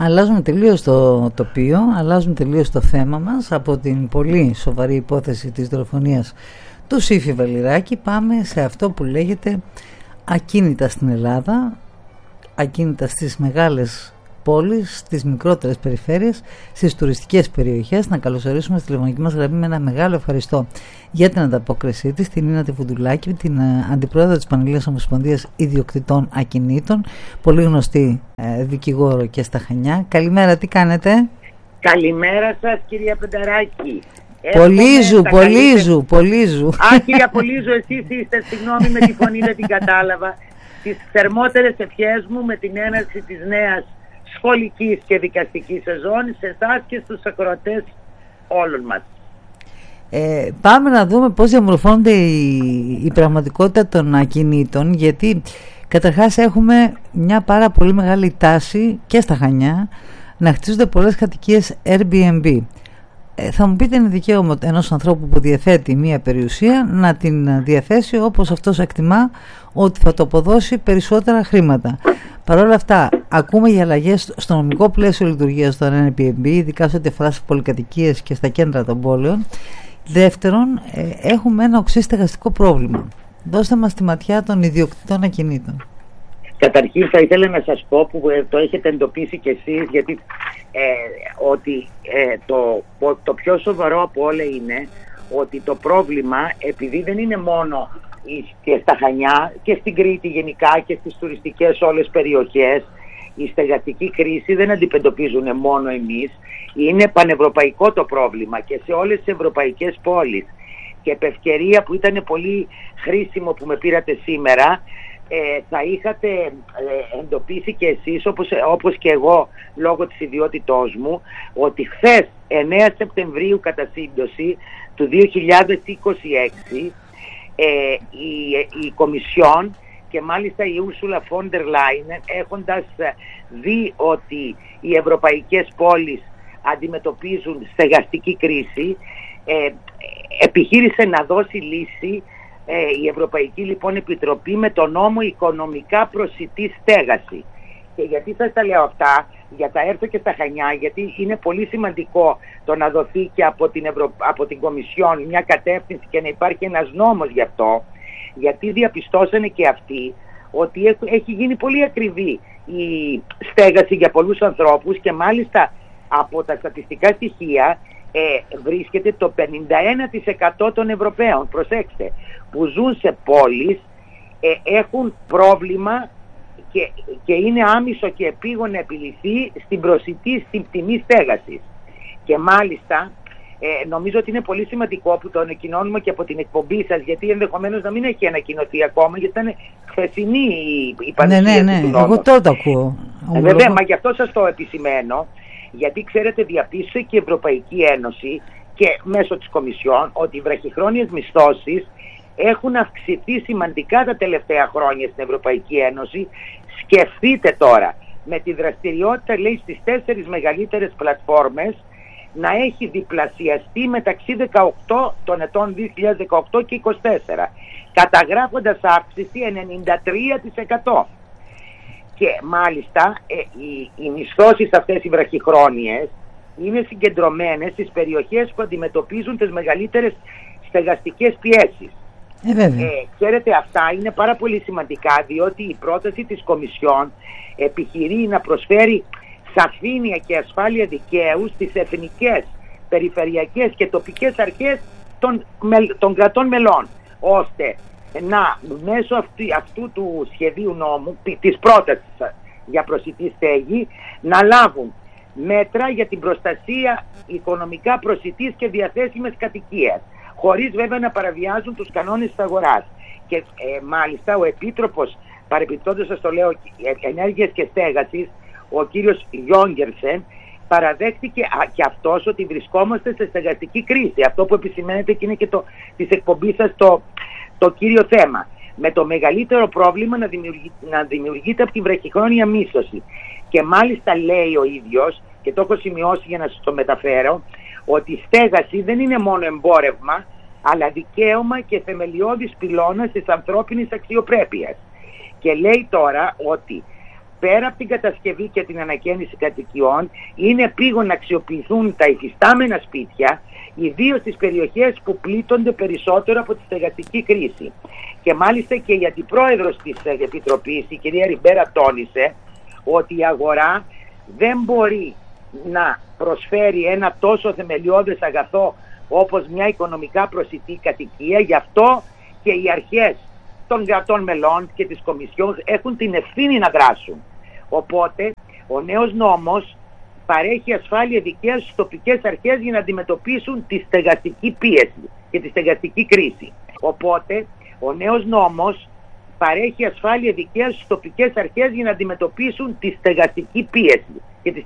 Αλλάζουμε τελείως το τοπίο, αλλάζουμε τελείως το θέμα μας. Από την πολύ σοβαρή υπόθεση της δολοφονίας του Σύφη Βαληράκη πάμε σε αυτό που λέγεται ακίνητα στην Ελλάδα, ακίνητα στις μεγάλες πόλεις, στις μικρότερες περιφέρειες, στις τουριστικές περιοχές. Να καλωσορίσουμε στη τηλεφωνική μας γραμμή με ένα μεγάλο ευχαριστώ για την ανταπόκρισή της την Νίνα Βουδουλάκη, την αντιπρόεδρο της Πανελλήνιας Ομοσπονδίας Ιδιοκτητών Ακινήτων, πολύ γνωστή δικηγόρο και στα Χανιά. Τι κάνετε? Καλημέρα σας, κυρία Πενταράκη. Πολύζου. Α, κυρία Πολύζου, εσείς είστε, συγγνώμη με τη φωνή, δεν την κατάλαβα. Τις θερμότερες ευχές μου με την έναρξη της νέας σχολικής και δικαστικής σεζόν σε εσάς και στους ακροατές όλων μας. Πάμε να δούμε πώς διαμορφώνεται η πραγματικότητα των ακινήτων, γιατί καταρχάς έχουμε μια πάρα πολύ μεγάλη τάση και στα Χανιά να χτίζονται πολλές κατοικίες Airbnb. Θα μου πείτε, είναι δικαίωμα ενός ανθρώπου που διαθέτει μια περιουσία να την διαθέσει όπως αυτός εκτιμά ότι θα το αποδώσει περισσότερα χρήματα. Παρ' όλα αυτά, ακούμε για αλλαγές στο νομικό πλαίσιο λειτουργίας των Airbnb, ειδικά σε ό,τι αφορά στις πολυκατοικίες και στα κέντρα των πόλεων. Δεύτερον, έχουμε ένα οξύ στεγαστικό πρόβλημα. Δώστε μας τη ματιά των ιδιοκτητών ακινήτων. Καταρχήν θα ήθελα να σας πω που το έχετε εντοπίσει κι εσείς, γιατί ότι το πιο σοβαρό από όλα είναι ότι το πρόβλημα, επειδή δεν είναι μόνο και στα Χανιά και στην Κρήτη γενικά και στις τουριστικές όλες περιοχές, η στεγαστική κρίση δεν αντιμετωπίζουν μόνο εμείς, είναι πανευρωπαϊκό το πρόβλημα και σε όλες τις ευρωπαϊκές πόλεις. Και επ' ευκαιρία που ήταν πολύ χρήσιμο που με πήρατε σήμερα, θα είχατε εντοπίσει και εσείς όπως και εγώ λόγω της ιδιότητός μου ότι χθες 9 Σεπτεμβρίου κατά σύμπτωση του 2026 η Κομισιόν και μάλιστα η Ursula von der Leyen, έχοντας δει ότι οι ευρωπαϊκές πόλεις αντιμετωπίζουν στεγαστική κρίση, επιχείρησε να δώσει λύση η Ευρωπαϊκή λοιπόν Επιτροπή με το νόμο οικονομικά προσιτή στέγαση. Και γιατί σας τα λέω αυτά, για τα έρθω και στα Χανιά, γιατί είναι πολύ σημαντικό το να δοθεί και από την Κομισιόν μια κατεύθυνση και να υπάρχει ένας νόμος γι' αυτό, γιατί διαπιστώσανε και αυτοί ότι έχει γίνει πολύ ακριβή η στέγαση για πολλούς ανθρώπους και μάλιστα από τα στατιστικά στοιχεία βρίσκεται το 51% των Ευρωπαίων, προσέξτε, που ζουν σε πόλεις έχουν πρόβλημα και είναι άμεσο και επίγον να επιληθεί στην προσιτή στην τιμή στέγασης. Και μάλιστα νομίζω ότι είναι πολύ σημαντικό που το ανακοινώνουμε και από την εκπομπή σας, γιατί ενδεχομένως να μην έχει ανακοινωθεί ακόμα, γιατί ήταν χθεσινή η παρουσίαση του νόμου. Εγώ τότε ακούω. Βέβαια, μα γι' αυτό σας το επισημαίνω, γιατί ξέρετε διαπίστωσε και η Ευρωπαϊκή Ένωση και μέσω της Κομισιόν ότι οι βραχυχρόνιες μισθώσεις έχουν αυξηθεί σημαντικά τα τελευταία χρόνια στην Ευρωπαϊκή Ένωση. Σκεφτείτε τώρα, με τη δραστηριότητα λέει στις 4 μεγαλύτερες πλατφόρμες να έχει διπλασιαστεί μεταξύ 18 των ετών 2018 και 2024, καταγράφοντας αύξηση 93%. Και μάλιστα οι μισθώσεις αυτές οι βραχυχρόνιες είναι συγκεντρωμένες στις περιοχές που αντιμετωπίζουν τις μεγαλύτερες στεγαστικές πιέσεις. Ξέρετε, αυτά είναι πάρα πολύ σημαντικά, διότι η πρόταση της Κομισιόν επιχειρεί να προσφέρει σαφήνεια και ασφάλεια δικαίου στις εθνικές, περιφερειακές και τοπικές αρχές των κρατών μελών, ώστε να μέσω αυτού του σχεδίου νόμου, της πρότασης για προσιτή στέγη, να λάβουν μέτρα για την προστασία οικονομικά προσιτής και διαθέσιμες κατοικίας, χωρίς βέβαια να παραβιάζουν τους κανόνες της αγοράς. Και μάλιστα ο Επίτροπος, παρεπιπτόντως σας το λέω, Ενέργειας και Στέγασης, ο κύριος Γιόγκερσεν, παραδέχτηκε και αυτός ότι βρισκόμαστε σε στεγαστική κρίση. Αυτό που επισημαίνεται και είναι και της εκπομπής σας το κύριο θέμα. Με το μεγαλύτερο πρόβλημα να δημιουργείται από τη βραχυχρόνια μίσθωση. Και μάλιστα λέει ο ίδιος, και το έχω σημειώσει για να σας το μεταφέρω, ότι η στέγαση δεν είναι μόνο εμπόρευμα, αλλά δικαίωμα και θεμελιώδης πυλώνας της ανθρώπινης αξιοπρέπειας. Και λέει τώρα ότι πέρα από την κατασκευή και την ανακαίνιση κατοικιών, είναι επίγον να αξιοποιηθούν τα υφιστάμενα σπίτια, ιδίως στις περιοχές που πλήττονται περισσότερο από τη στεγαστική κρίση. Και μάλιστα και η αντιπρόεδρος της Επιτροπής, η κυρία Ριμπέρα, τόνισε ότι η αγορά δεν μπορεί να προσφέρει ένα τόσο θεμελιώδες αγαθό όπως μια οικονομικά προσιτή κατοικία. Γι' αυτό και οι αρχές των κρατών μελών και της Κομισιόν έχουν την ευθύνη να δράσουν. Οπότε ο νέος νόμος παρέχει ασφάλεια δικαίας στις τοπικές αρχές για να αντιμετωπίσουν τη στεγαστική πίεση και τη στεγαστική κρίση. Οπότε ο νέος νόμος παρέχει ασφάλεια δικαίας στις τοπικές αρχές για να αντιμετωπίσουν τη στεγαστική πίεση και τη